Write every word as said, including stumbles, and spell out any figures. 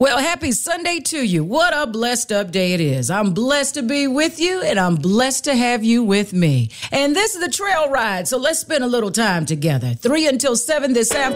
Well, happy Sunday to you. What a blessed up day it is. I'm blessed to be with you, and I'm blessed to have you with me. And this is the trail ride, so let's spend a little time together. Three until seven this afternoon.